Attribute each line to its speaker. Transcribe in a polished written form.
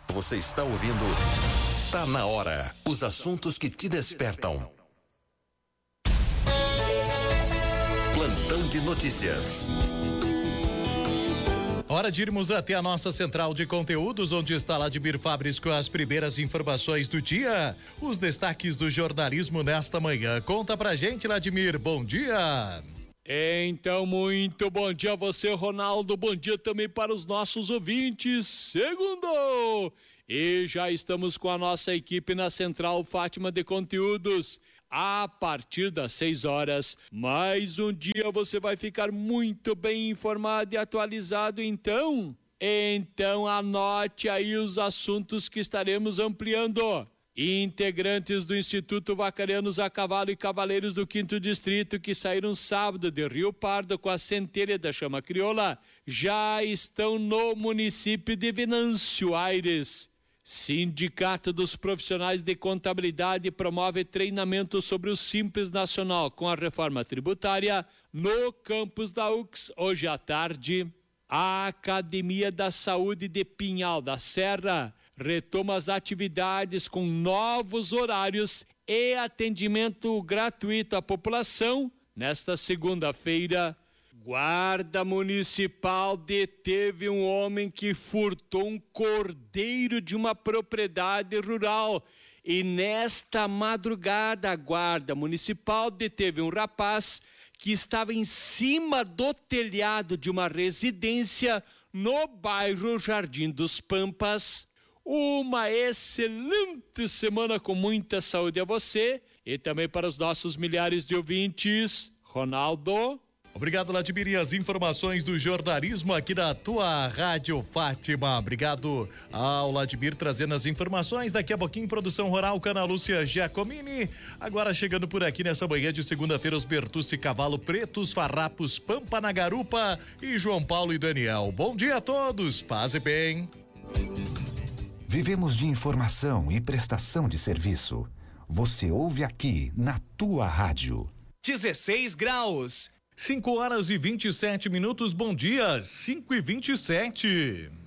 Speaker 1: Você está ouvindo Tá na Hora. Os assuntos que te despertam. Plantão de notícias.
Speaker 2: Hora de irmos até a nossa central de conteúdos, onde está Ladimir Fabris com as primeiras informações do dia. Os destaques do jornalismo nesta manhã. Conta pra gente, Ladimir. Bom dia.
Speaker 3: Então, muito bom dia a você, Ronaldo. Bom dia também para os nossos ouvintes. Segundo! E já estamos com a nossa equipe na Central Fátima de Conteúdos. A partir das 6 horas, mais um dia você vai ficar muito bem informado e atualizado, então anote aí os assuntos que estaremos ampliando. Integrantes do Instituto Vacarianos a Cavalo e Cavaleiros do 5º Distrito que saíram sábado de Rio Pardo com a centelha da Chama Crioula já estão no município de Venâncio Aires. Sindicato dos Profissionais de Contabilidade promove treinamento sobre o Simples Nacional com a reforma tributária no campus da UX hoje à tarde. A Academia da Saúde de Pinhal da Serra retoma as atividades com novos horários e atendimento gratuito à população nesta segunda-feira. Guarda Municipal deteve um homem que furtou um cordeiro de uma propriedade rural. E nesta madrugada, a Guarda Municipal deteve um rapaz que estava em cima do telhado de uma residência no bairro Jardim dos Pampas. Uma excelente semana com muita saúde a você e também para os nossos milhares de ouvintes. Ronaldo.
Speaker 2: Obrigado, Ladimir, e as informações do jornalismo aqui da tua Rádio Fátima. Obrigado ao Ladimir trazendo as informações. Daqui a pouquinho, produção rural, Ana Lúcia Giacomini. Agora chegando por aqui nessa manhã de segunda-feira, os Bertucci Cavalo Pretos, Farrapos, Pampa na Garupa e João Paulo e Daniel. Bom dia a todos, paz e bem.
Speaker 4: Vivemos de informação e prestação de serviço. Você ouve aqui na tua rádio.
Speaker 5: 16 graus.
Speaker 2: 5 horas e 27 minutos, bom dia, 5:27.